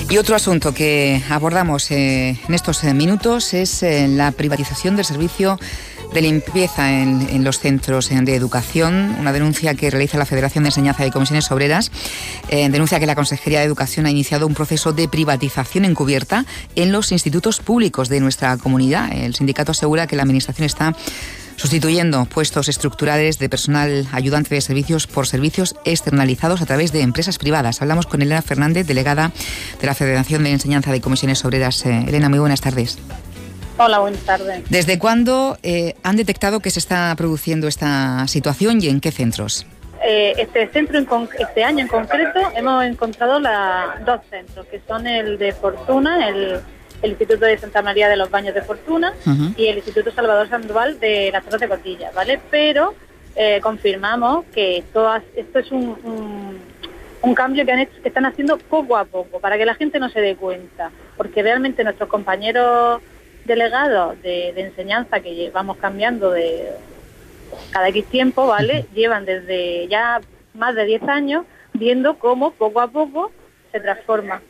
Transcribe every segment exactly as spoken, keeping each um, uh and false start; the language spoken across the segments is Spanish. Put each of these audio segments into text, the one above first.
Y otro asunto que abordamos eh, en estos eh, minutos es eh, la privatización del servicio de limpieza en, en los centros de educación, una denuncia que realiza la Federación de Enseñanza de Comisiones Obreras, eh, denuncia que la Consejería de Educación ha iniciado un proceso de privatización encubierta en los institutos públicos de nuestra comunidad. El sindicato asegura que la Administración está sustituyendo puestos estructurales de personal ayudante de servicios por servicios externalizados a través de empresas privadas. Hablamos con Elena Fernández, delegada de la Federación de Enseñanza de Comisiones Obreras. Eh, Elena, muy buenas tardes. Hola, buenas tardes. ¿Desde cuándo eh, han detectado que se está produciendo esta situación y en qué centros? Eh, este centro, en con, este año en concreto, hemos encontrado la, dos centros, que son el de Fortuna, el, el Instituto de Santa María de los Baños de Fortuna, uh-huh, y el Instituto Salvador Sandoval de las Torres de Cotilla, ¿vale? Pero eh, confirmamos que esto, esto es un, un, un cambio que, han hecho, que están haciendo poco a poco, para que la gente no se dé cuenta, porque realmente nuestros compañeros delegados de, de enseñanza, que vamos cambiando de cada X tiempo, ¿vale?, llevan desde ya más de diez años viendo cómo poco a poco se transforma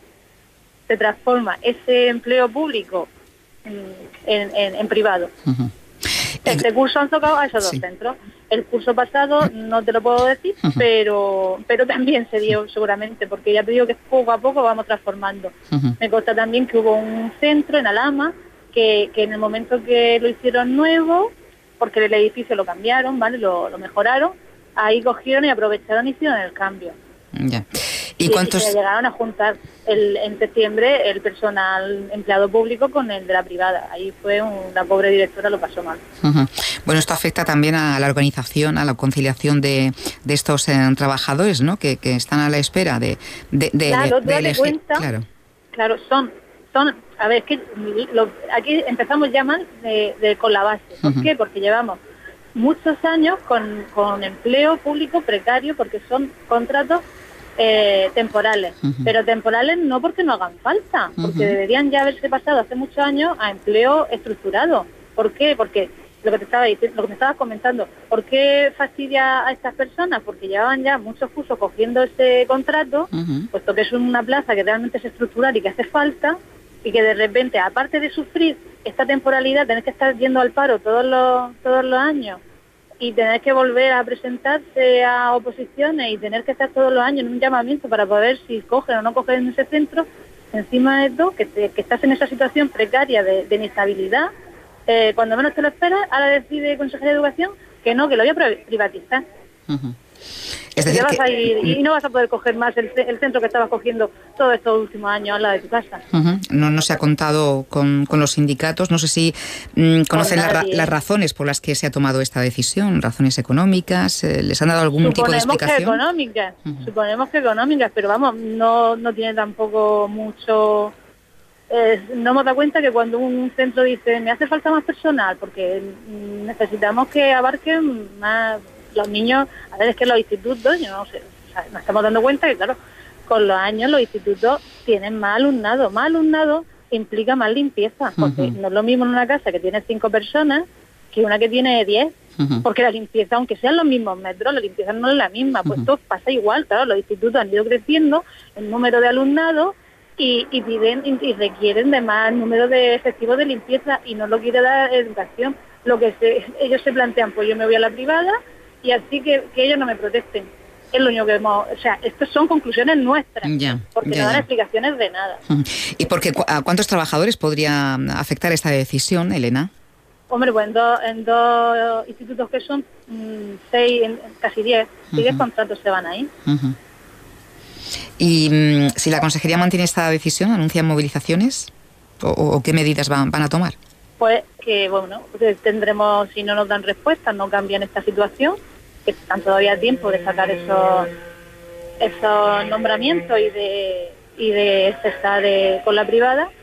se transforma ese empleo público en, en, en privado. Uh-huh. Este curso han tocado a esos dos sí. centros. El curso pasado no te lo puedo decir, uh-huh, pero pero también se dio seguramente, porque ya te digo que poco a poco vamos transformando. Uh-huh. Me consta también que hubo un centro en Alhama que, que en el momento que lo hicieron nuevo, porque el edificio lo cambiaron, ¿vale?, lo, lo mejoraron, ahí cogieron y aprovecharon y hicieron el cambio. Ya. ¿Y cuántos? Y se llegaron a juntar el, en septiembre el personal empleado público con el de la privada. Ahí fue un, la pobre directora lo pasó mal. Uh-huh. Bueno, esto afecta también a la organización, a la conciliación de, de estos eh, trabajadores, ¿no?, que, que están a la espera de, de, de, claro, de, de elegir. Cuenta, claro, claro, son, son, a ver, es que lo, aquí empezamos ya mal de, de, con la base. ¿Por uh-huh. qué? Porque llevamos muchos años con, con empleo público precario, porque son contratos Eh, temporales, uh-huh, pero temporales no porque no hagan falta, porque uh-huh. deberían ya haberse pasado hace muchos años a empleo estructurado. ¿Por qué? Porque lo que te estaba diciendo, lo que me estabas comentando, ¿por qué fastidia a estas personas? Porque llevaban ya muchos cursos cogiendo ese contrato, uh-huh, puesto que es una plaza que realmente es estructural y que hace falta, y que de repente, aparte de sufrir esta temporalidad, tenés que estar yendo al paro todos los todos los años y tener que volver a presentarse a oposiciones y tener que estar todos los años en un llamamiento para poder si cogen o no cogen en ese centro, encima de todo, que, te, que estás en esa situación precaria de, de inestabilidad, eh, cuando menos te lo esperas, ahora decide el Consejería de Educación que no, que lo voy a privatizar. Uh-huh. Es decir, vas que... a ir, y no vas a poder coger más el, el centro que estabas cogiendo todos estos últimos años al lado de tu casa. Uh-huh. No, no se ha contado con, con los sindicatos, no sé si mmm, conocen la, las razones por las que se ha tomado esta decisión, razones económicas, eh, ¿les han dado algún Suponemos tipo de explicación? Que económicas, uh-huh. Suponemos que económicas, pero vamos, no, no tiene tampoco mucho... Eh, no hemos dado cuenta que cuando un centro dice, me hace falta más personal, porque necesitamos que abarquen más... Los niños, a ver, es que los institutos, yo no sé, o sea, nos estamos dando cuenta que, claro, con los años los institutos tienen más alumnado. Más alumnado implica más limpieza, porque uh-huh. no es lo mismo en una casa que tiene cinco personas que una que tiene diez, uh-huh. porque la limpieza, aunque sean los mismos metros, la limpieza no es la misma. Pues uh-huh. esto pasa igual, claro, los institutos han ido creciendo el número de alumnado y, y piden y, y requieren de más número de efectivos de limpieza, y no lo quiere dar educación. Lo que se, ellos se plantean, pues yo me voy a la privada y así que, que ellos no me protesten. Es lo único que hemos... O sea, estas son conclusiones nuestras, ya, porque ya, no dan ya. explicaciones de nada. ¿Y porque a cuántos trabajadores podría afectar esta decisión, Elena? Hombre, pues en dos, en dos institutos que son mmm, seis, en, casi diez, uh-huh. diez contratos se van ahí. Uh-huh. ¿Y mmm, si la Consejería mantiene esta decisión, anuncian movilizaciones? ¿O, o qué medidas van, van a tomar? Pues que, bueno, pues tendremos, si no nos dan respuesta, no cambian esta situación, que están todavía a tiempo de sacar esos esos nombramientos y de y de cesar eh, con la privada,